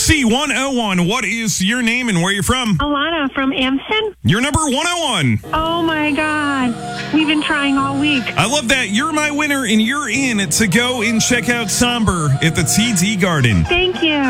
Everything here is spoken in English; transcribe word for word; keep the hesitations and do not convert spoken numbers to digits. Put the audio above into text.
C one oh one. What is your name and where you're from? Alana from Amson. You're number one oh one. Oh, my God. We've been trying all week. I love that. You're my winner, and you're in to go and check out Somber at the T D Garden. Thank you.